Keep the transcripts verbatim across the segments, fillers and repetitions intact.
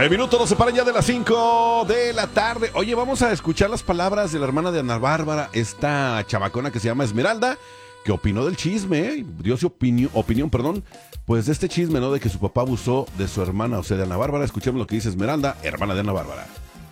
Nueve minutos nos separan ya de las cinco de la tarde. Oye, vamos a escuchar las palabras de la hermana de Ana Bárbara, esta chamacona que se llama Esmeralda, que opinó del chisme, ¿eh? Dio su opinión, opinión, perdón, pues de este chisme, ¿no? De que su papá abusó de su hermana, o sea, de Ana Bárbara. Escuchemos lo que dice Esmeralda, hermana de Ana Bárbara.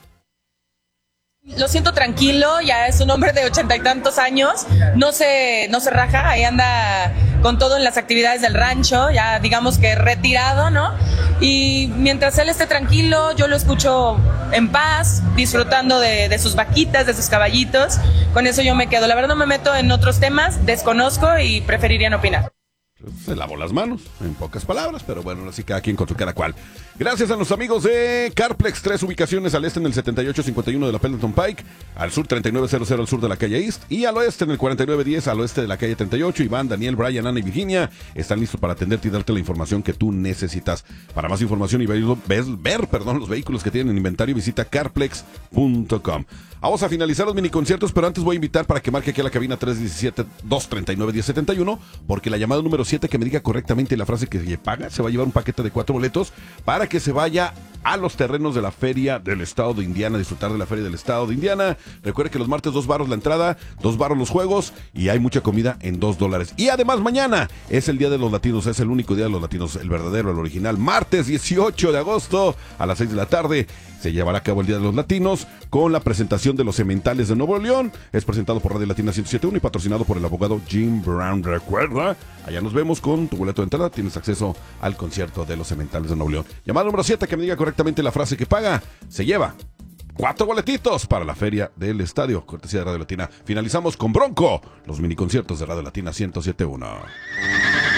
Lo siento tranquilo, ya es un hombre de ochenta y tantos años, no se, no se raja, ahí anda con todo en las actividades del rancho, ya digamos que retirado, ¿no? Y mientras él esté tranquilo, yo lo escucho en paz, disfrutando de, de sus vaquitas, de sus caballitos, con eso yo me quedo. La verdad no me meto en otros temas, desconozco y preferiría no opinar. Se lavó las manos, en pocas palabras, pero bueno, así cada quien con su cada cual. Gracias a los amigos de Carplex, tres ubicaciones al este en el setenta y ocho cincuenta y uno de la Pendleton Pike, al sur treinta y nueve cero cero al sur de la calle East, y al oeste en el cuarenta y nueve diez al oeste de la calle treinta y ocho. Iván, Daniel, Brian, Ana y Virginia están listos para atenderte y darte la información que tú necesitas. Para más información y ver, ver, ver perdón, los vehículos que tienen en inventario, visita carplex punto com. Vamos a finalizar los miniconciertos, pero antes voy a invitar para que marque aquí a la cabina tres uno siete, dos tres nueve, uno cero siete uno, porque la llamada número siete que me diga correctamente la frase que se paga, se va a llevar un paquete de cuatro boletos para que se vaya a los terrenos de la Feria del Estado de Indiana, disfrutar de la Feria del Estado de Indiana. Recuerde que los martes dos baros la entrada, dos baros los juegos y hay mucha comida en dos dólares. Y además mañana es el Día de los Latinos, es el único Día de los Latinos, el verdadero, el original. Martes dieciocho de agosto a las seis de la tarde se llevará a cabo el Día de los Latinos con la presentación de los Sementales de Nuevo León. Es presentado por Radio Latina ciento siete punto uno y patrocinado por el abogado Jim Brown. Recuerda, allá nos vemos con tu boleto de entrada, tienes acceso al concierto de los Sementales de Nuevo León. Llamada número siete que me diga correctamente la frase que paga, se lleva cuatro boletitos para la Feria del Estadio, cortesía de Radio Latina. Finalizamos con Bronco, los miniconciertos de Radio Latina ciento siete punto uno.